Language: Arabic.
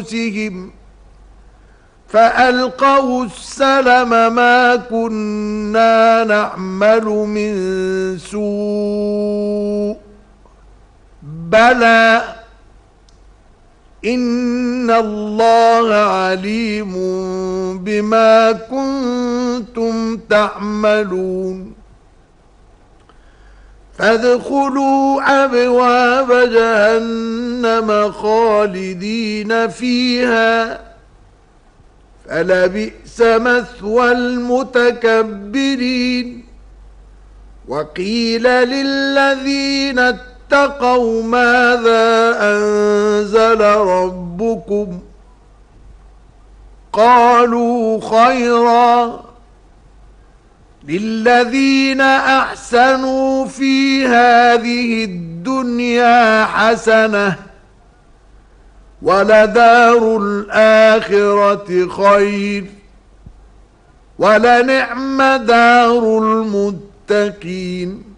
أنفسهم فألقوا السلم ما كنا نعمل من سوء بلى إن الله عليم بما كنتم تعملون فادخلوا أبواب جهنم خالدين فيها فلبئس مثوى المتكبرين وقيل للذين اتقوا ماذا أنزل ربكم قالوا خيرا للذين أحسنوا في هذه الدنيا حسنة ولدار الآخرة خير ولنعم دار المتقين